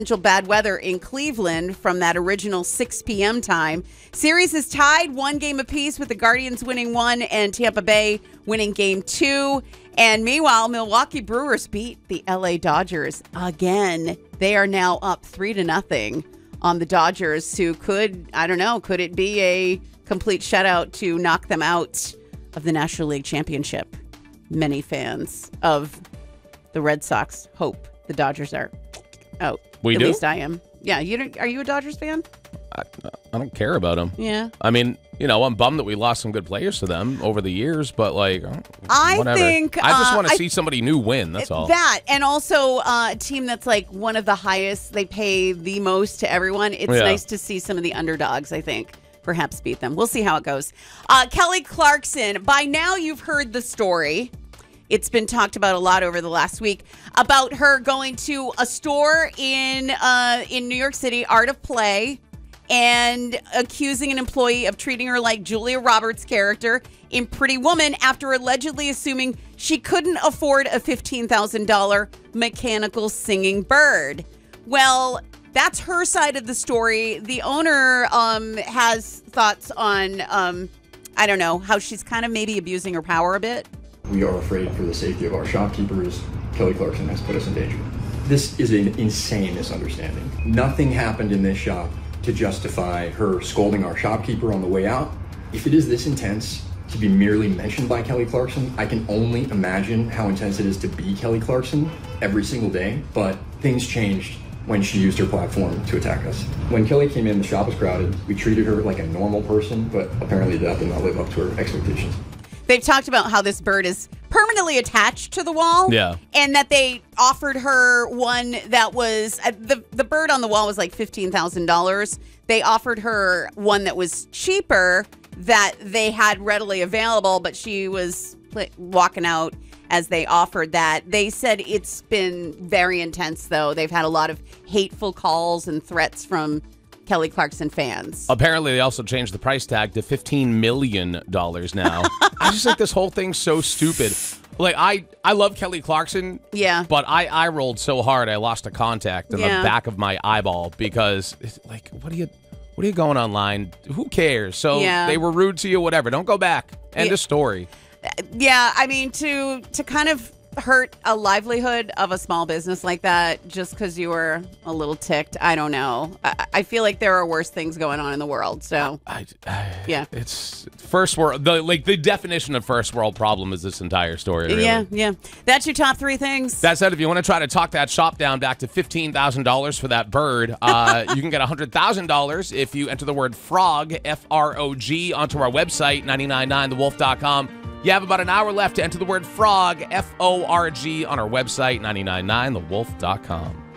Bad weather in Cleveland from that original 6 p.m. time. Series is tied 1 game apiece with the Guardians winning 1 and Tampa Bay winning game 2. And meanwhile, Milwaukee Brewers beat the LA Dodgers again. They are now up 3-0 on the Dodgers, who could it be a complete shutout to knock them out of the National League Championship? Many fans of the Red Sox hope the Dodgers are out. We do? At least I am. Yeah, are you a Dodgers fan? I don't care about them. Yeah. I mean, I'm bummed that we lost some good players to them over the years, but whatever. I just want to see somebody new win. That's all. That, and also a team that's like one of the highest, they pay the most to everyone. It's nice to see some of the underdogs, I think, perhaps beat them. We'll see how it goes. Kelly Clarkson, by now you've heard the story. It's been talked about a lot over the last week about her going to a store in New York City, Art of Play, and accusing an employee of treating her like Julia Roberts' character in Pretty Woman after allegedly assuming she couldn't afford a $15,000 mechanical singing bird. Well, that's her side of the story. The owner has thoughts on, how she's kind of maybe abusing her power a bit. We are afraid for the safety of our shopkeepers. Kelly Clarkson has put us in danger. This is an insane misunderstanding. Nothing happened in this shop to justify her scolding our shopkeeper on the way out. If it is this intense to be merely mentioned by Kelly Clarkson, I can only imagine how intense it is to be Kelly Clarkson every single day. But things changed when she used her platform to attack us. When Kelly came in, the shop was crowded. We treated her like a normal person, but apparently that did not live up to her expectations. They've talked about how this bird is permanently attached to the wall. Yeah. And that they offered her one that was, the bird on the wall was like $15,000. They offered her one that was cheaper that they had readily available, but she was walking out as they offered that. They said it's been very intense, though. They've had a lot of hateful calls and threats from Kelly Clarkson fans. Apparently, they also changed the price tag to $15 million now. I just think this whole thing's so stupid. Like, I love Kelly Clarkson. Yeah. But I rolled so hard I lost a contact in the back of my eyeball because, it's like, what are you going online? Who cares? So they were rude to you, whatever. Don't go back. End of story. Yeah, I mean, to kind of hurt a livelihood of a small business like that just because you were a little ticked, I don't know. I feel like there are worse things going on in the world. So, yeah. It's first world. The definition of first world problem is this entire story. Really. Yeah. That's your top 3 things. That said, if you want to try to talk that shop down back to $15,000 for that bird, you can get $100,000 if you enter the word frog, F-R-O-G, onto our website, 999thewolf.com. You have about an hour left to enter the word frog, F-O-R-G, on our website, 999thewolf.com.